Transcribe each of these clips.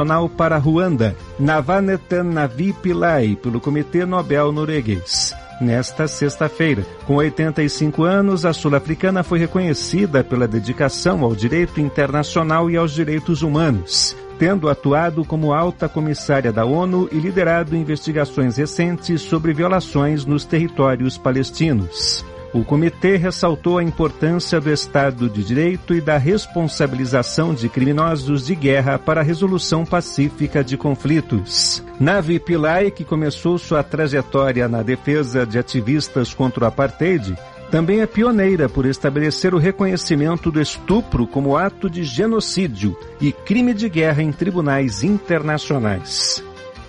para Ruanda, Navanetan Navi Pillai, pelo Comitê Nobel norueguês. Nesta sexta-feira, com 85 anos, a sul-africana foi reconhecida pela dedicação ao direito internacional e aos direitos humanos, tendo atuado como alta comissária da ONU e liderado investigações recentes sobre violações nos territórios palestinos. O comitê ressaltou a importância do Estado de Direito e da responsabilização de criminosos de guerra para a resolução pacífica de conflitos. Navi Pillai, que começou sua trajetória na defesa de ativistas contra o apartheid, também é pioneira por estabelecer o reconhecimento do estupro como ato de genocídio e crime de guerra em tribunais internacionais.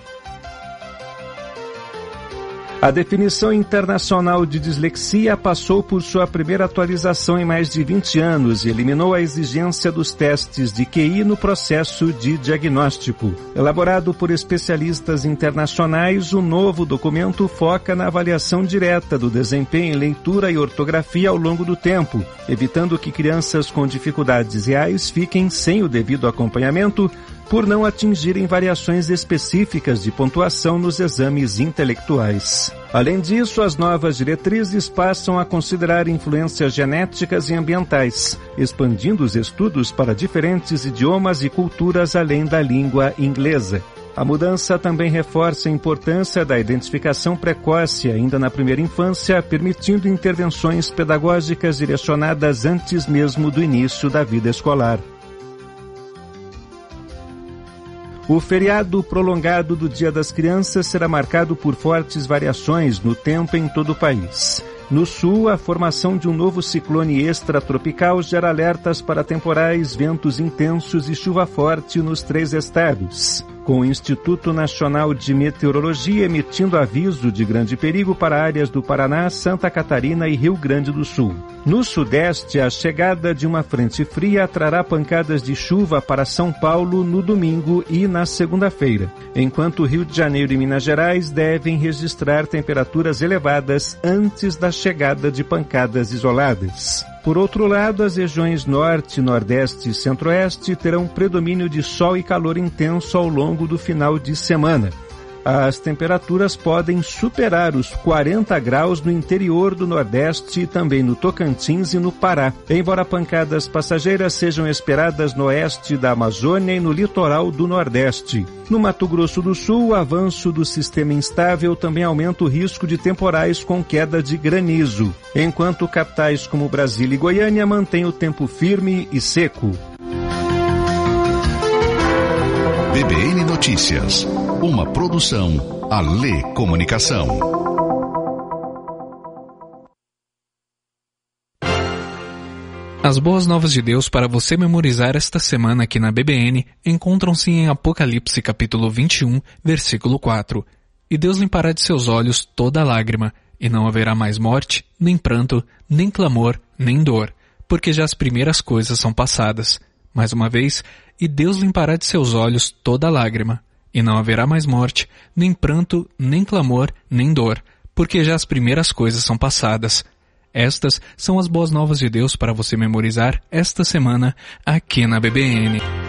A definição internacional de dislexia passou por sua primeira atualização em mais de 20 anos e eliminou a exigência dos testes de QI no processo de diagnóstico. Elaborado por especialistas internacionais, o novo documento foca na avaliação direta do desempenho em leitura e ortografia ao longo do tempo, evitando que crianças com dificuldades reais fiquem sem o devido acompanhamento por não atingirem variações específicas de pontuação nos exames intelectuais. Além disso, as novas diretrizes passam a considerar influências genéticas e ambientais, expandindo os estudos para diferentes idiomas e culturas além da língua inglesa. A mudança também reforça a importância da identificação precoce ainda na primeira infância, permitindo intervenções pedagógicas direcionadas antes mesmo do início da vida escolar. O feriado prolongado do Dia das Crianças será marcado por fortes variações no tempo em todo o país. No sul, a formação de um novo ciclone extratropical gera alertas para temporais, ventos intensos e chuva forte nos 3 estados, com o Instituto Nacional de Meteorologia emitindo aviso de grande perigo para áreas do Paraná, Santa Catarina e Rio Grande do Sul. No sudeste, a chegada de uma frente fria trará pancadas de chuva para São Paulo no domingo e na segunda-feira, enquanto Rio de Janeiro e Minas Gerais devem registrar temperaturas elevadas antes da chegada de pancadas isoladas. Por outro lado, as regiões Norte, Nordeste e Centro-Oeste terão predomínio de sol e calor intenso ao longo do final de semana. As temperaturas podem superar os 40 graus no interior do Nordeste e também no Tocantins e no Pará, embora pancadas passageiras sejam esperadas no oeste da Amazônia e no litoral do Nordeste. No Mato Grosso do Sul, o avanço do sistema instável também aumenta o risco de temporais com queda de granizo, enquanto capitais como Brasília e Goiânia mantêm o tempo firme e seco. BBN Notícias, uma produção Alê Comunicação. As boas novas de Deus para você memorizar esta semana aqui na BBN encontram-se em Apocalipse capítulo 21, versículo 4. E Deus limpará de seus olhos toda lágrima, e não haverá mais morte, nem pranto, nem clamor, nem dor, porque já as primeiras coisas são passadas. Mais uma vez, e Deus limpará de seus olhos toda lágrima, e não haverá mais morte, nem pranto, nem clamor, nem dor, porque já as primeiras coisas são passadas. Estas são as boas novas de Deus para você memorizar esta semana aqui na BBN.